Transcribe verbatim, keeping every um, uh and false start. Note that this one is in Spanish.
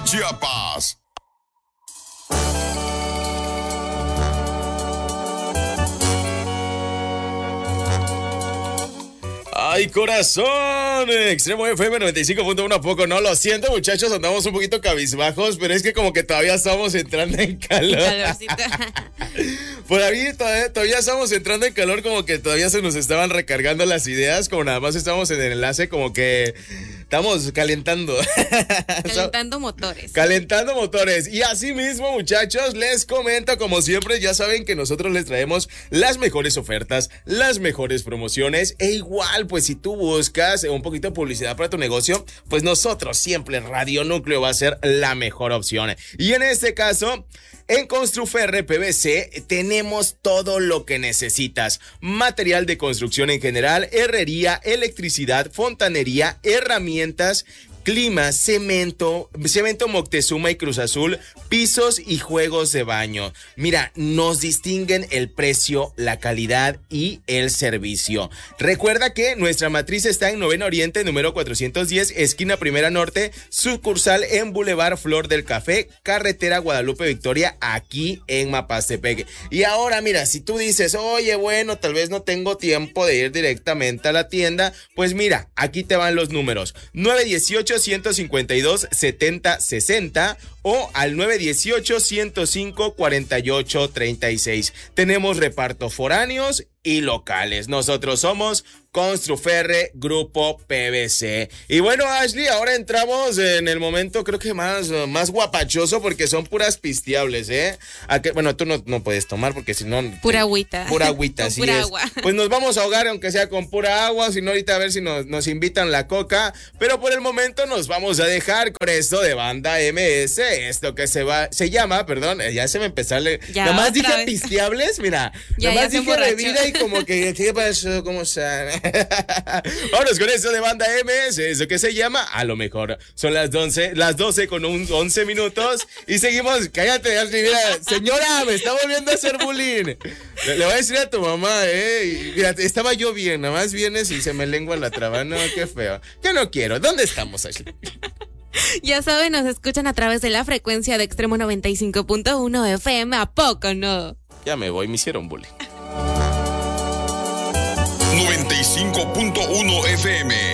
Chiapas. ¡Ay, corazón! Extremo F M noventa y cinco punto uno, ¿a poco no? Lo siento, muchachos, andamos un poquito cabizbajos, pero es que como que todavía estamos entrando en calor. Por ahí todavía, todavía estamos entrando en calor, como que todavía se nos estaban recargando las ideas, como nada más estamos en el enlace, como que estamos calentando. Calentando motores. Calentando motores. Y así mismo, muchachos, les comento, como siempre, ya saben que nosotros les traemos las mejores ofertas, las mejores promociones, e igual, pues si tú buscas un poquito de publicidad para tu negocio, pues nosotros siempre, Radio Núcleo va a ser la mejor opción. Y en este caso, en Construferre P V C tenemos todo lo que necesitas. Material de construcción en general, herrería, electricidad, fontanería, herramientas, clima, cemento, cemento Moctezuma y Cruz Azul, pisos y juegos de baño. Mira, nos distinguen el precio, la calidad y el servicio. Recuerda que nuestra matriz está en Novena Oriente, número cuatrocientos diez, esquina Primera Norte, sucursal en Boulevard Flor del Café, carretera Guadalupe Victoria, aquí en Mapastepec. Y ahora, mira, si tú dices, oye, bueno, tal vez no tengo tiempo de ir directamente a la tienda, pues mira, aquí te van los números. nueve uno ocho, uno cinco dos, siete cero seis cero o al nueve uno ocho, ciento cinco, cuarenta y ocho, treinta y seis. Tenemos reparto foráneos y locales. Nosotros somos Construferre Grupo P V C. Y bueno, Ashley, ahora entramos en el momento creo que más, más guapachoso, porque son puras pisteables, ¿eh? ¿A qué? Bueno, tú no, no puedes tomar porque si no... Pura agüita. Pura agüita, así pura es. Agua. Pues nos vamos a ahogar aunque sea con pura agua, si no ahorita a ver si nos, nos invitan la coca, pero por el momento nos vamos a dejar con esto de Banda M S, esto que se va, se llama, perdón, ya se me empezó a leer. Ya, Nomás dije vez. pisteables, mira, Ya, nomás ya dije bebida y como que, ¿qué pasó? ¿Cómo se...? Vámonos con esto de Banda M S, eso que se llama, a lo mejor. Son las once, las doce con un once minutos y seguimos, cállate, Ashley, mira, señora, me está volviendo a hacer bullying. Le, le voy a decir a tu mamá, eh, y, mira, estaba yo bien, nada más vienes y se me lengua la traba, no, qué feo. Ya no quiero, ¿dónde estamos, Ashley? Ya saben, nos escuchan a través de la frecuencia de Extremo noventa y cinco punto uno F M, ¿a poco no? Ya me voy, me hicieron bullying. noventa y cinco punto uno F M